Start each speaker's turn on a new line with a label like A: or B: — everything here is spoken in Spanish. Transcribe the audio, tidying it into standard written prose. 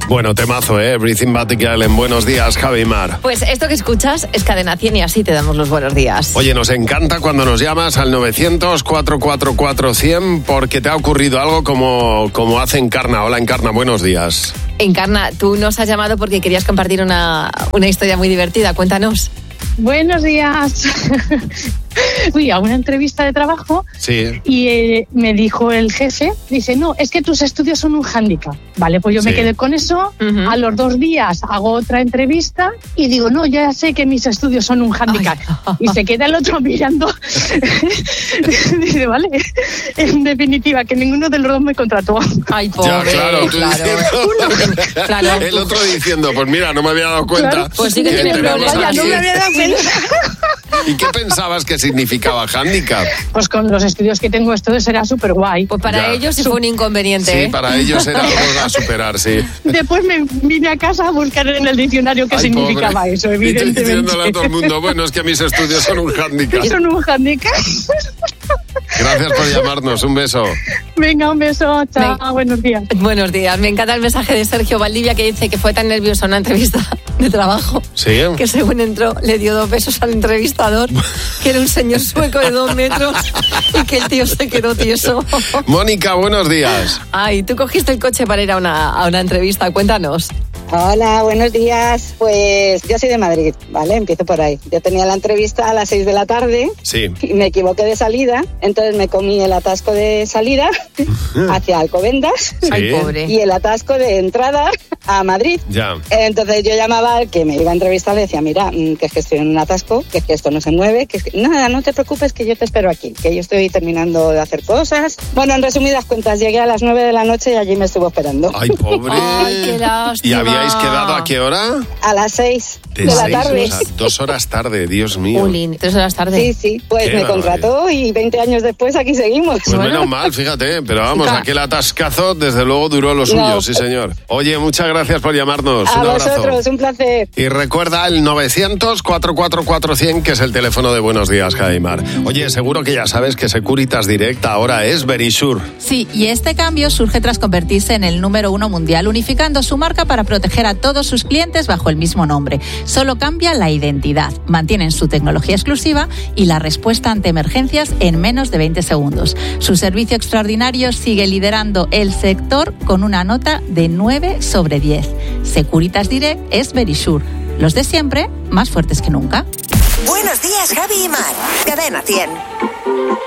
A: Bueno, temazo, ¿eh? Everything But The Girl en Buenos Días, Javi Mar.
B: Pues esto que escuchas es Cadena 100 y así te damos los buenos días.
A: Oye, nos encanta cuando nos llamas al 900-444-100 porque te ha ocurrido algo como hace Encarna. Hola, Encarna, buenos días.
B: Encarna, tú nos has llamado porque querías compartir una historia muy divertida. Cuéntanos.
C: Buenos días. Fui a una entrevista de trabajo y me dijo el jefe, dice, no, es que tus estudios son un hándicap. Vale, pues yo me quedé con eso. A los 2 días hago otra entrevista y digo, no, ya sé que mis estudios son un hándicap. Y se queda el otro mirando. Dice, vale, en definitiva, que ninguno de los dos me contrató.
B: Ay, pobre.
A: Ya, claro, tú diciendo, el otro diciendo, pues mira, no me había dado cuenta.
C: Claro.
B: Pues sí que tiene problemas.
C: No me había dado cuenta.
A: ¿Y qué pensabas que significaba hándicap?
C: Pues con los estudios que tengo esto será súper guay.
B: Pues para ellos sí fue un inconveniente.
A: Sí, para ellos era algo a superar, sí.
C: Después me vine a casa a buscar en el diccionario qué significaba
A: pobre.
C: eso, evidentemente.
A: Y diciéndole a todo el mundo, bueno, es que mis estudios son un hándicap.
C: Son un hándicap.
A: Gracias por llamarnos, un beso.
C: Venga, un beso, chao, buenos días.
B: Buenos días, me encanta el mensaje de Sergio Valdivia que dice que fue tan nervioso en una entrevista de trabajo que según entró le dio 2 besos al entrevistador, que era un señor sueco de 2 metros y que el tío se quedó tieso.
A: Mónica, buenos días.
B: Ay, tú cogiste el coche para ir a una entrevista, cuéntanos.
D: Hola, buenos días. Pues yo soy de Madrid, ¿vale? Empiezo por ahí. Yo tenía la entrevista a las 6 de la tarde y me equivoqué de salida, entonces me comí el atasco de salida hacia Alcobendas.
B: Ay, pobre.
D: Y el atasco de entrada a Madrid.
A: Ya.
D: Entonces yo llamaba al que me iba a entrevistar, le decía, mira, que es que estoy en un atasco, que es que esto no se mueve, que es que nada, no te preocupes, que yo te espero aquí, que yo estoy terminando de hacer cosas. Bueno, en resumidas cuentas, llegué a las 9 de la noche y allí me estuvo esperando.
A: Ay, pobre.
B: Ay, qué lástima.
A: ¿Y habíais quedado a qué hora?
D: A las 6 de la tarde.
A: O sea, 2 horas tarde, Dios mío.
B: Ulín, 3 horas tarde.
D: Sí, pues
A: Qué
D: me contrató y 20 años después aquí seguimos.
A: Pues menos mal, fíjate, pero vamos, aquel atascazo desde luego duró lo suyo, sí señor. Oye, muchas gracias por llamarnos.
D: A
A: un abrazo.
D: vosotros, un placer.
A: Y recuerda el 900-444-100, que es el teléfono de Buenos Días, Jaimar. Oye, seguro que ya sabes que Securitas Direct ahora es Verisure.
E: Sí, y este cambio surge tras convertirse en el número 1 mundial, unificando su marca para proteger a todos sus clientes bajo el mismo nombre. Solo cambia la identidad, mantienen su tecnología exclusiva y la respuesta ante emergencias en menos de 20 segundos. Su servicio extraordinario sigue liderando el sector con una nota de 9 sobre 10. Securitas Direct es Verisure. Los de siempre, más fuertes que nunca.
F: Buenos días, Javi y Mar. Cadena 100.